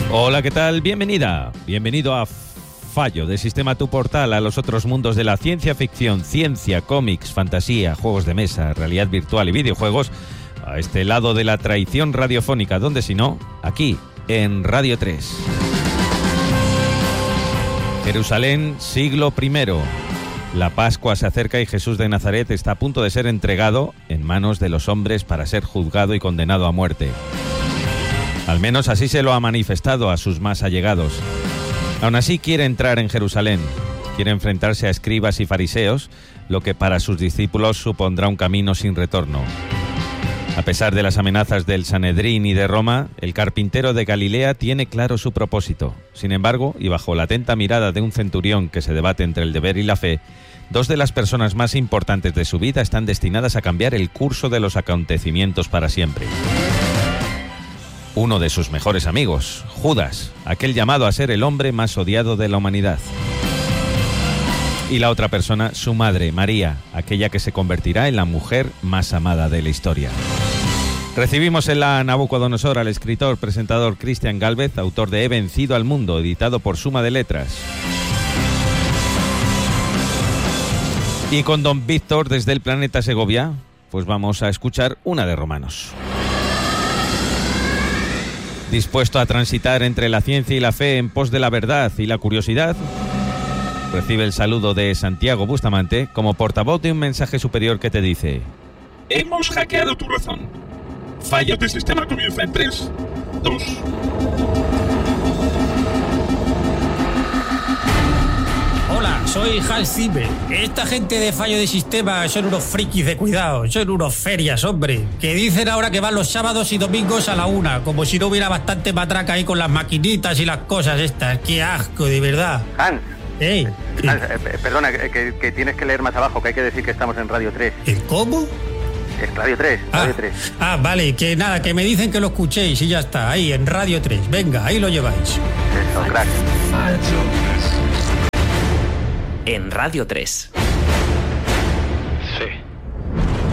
Hola, ¿qué tal? Bienvenida, bienvenido a Fallo de Sistema, tu portal a los otros mundos de la ciencia ficción, ciencia, cómics, fantasía, juegos de mesa, realidad virtual y videojuegos, a este lado de la traición radiofónica, donde si no, aquí, en Radio 3. Jerusalén, siglo I. La Pascua se acerca y Jesús de Nazaret está a punto de ser entregado en manos de los hombres para ser juzgado y condenado a muerte. Al menos así se lo ha manifestado a sus más allegados. Aún así quiere entrar en Jerusalén, quiere enfrentarse a escribas y fariseos, lo que para sus discípulos supondrá un camino sin retorno. A pesar de las amenazas del Sanedrín y de Roma, el carpintero de Galilea tiene claro su propósito. Sin embargo, y bajo la atenta mirada de un centurión que se debate entre el deber y la fe, dos de las personas más importantes de su vida están destinadas a cambiar el curso de los acontecimientos para siempre. Uno de sus mejores amigos, Judas, aquel llamado a ser el hombre más odiado de la humanidad. Y la otra persona, su madre, María, aquella que se convertirá en la mujer más amada de la historia. Recibimos en la Nabucodonosor al escritor, presentador Cristian Gálvez, autor de He vencido al mundo, editado por Suma de Letras. Y con don Víctor desde el planeta Segovia, pues vamos a escuchar una de Romanos. Dispuesto a transitar entre la ciencia y la fe en pos de la verdad y la curiosidad, recibe el saludo de Santiago Bustamante como portavoz de un mensaje superior que te dice: hemos hackeado tu razón. Fallo de sistema comienza en 3, 2... Hola, soy Hans Zimmer. Esta gente de Fallo de Sistema son unos frikis de cuidado, son unos ferias, hombre, que dicen ahora que van los sábados y domingos a la 1, como si no hubiera bastante matraca ahí con las maquinitas y las cosas estas. ¡Qué asco, de verdad! Hans, Hey, Hans, perdona, que tienes que leer más abajo, que hay que decir que estamos en Radio 3. ¿el cómo? Es Radio 3, Radio 3. Vale, que nada, que me dicen que lo escuchéis y ya está, ahí en Radio 3. Venga, ahí lo lleváis. Eso, crack. En Radio 3.